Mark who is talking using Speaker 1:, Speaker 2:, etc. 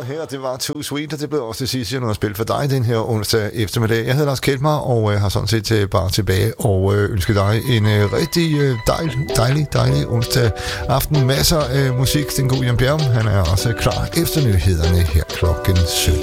Speaker 1: her, det var Too Sweet, og det blev også det sidste, jeg nu har spillet for dig den her onsdag eftermiddag. Jeg hedder Lars Kjeldmar, og har sådan set bare tilbage og ønsker dig en rigtig dejlig onsdag aften. Masser af musik. Den gode Jan Bjerg, han er også klar efter nyhederne her klokken 7.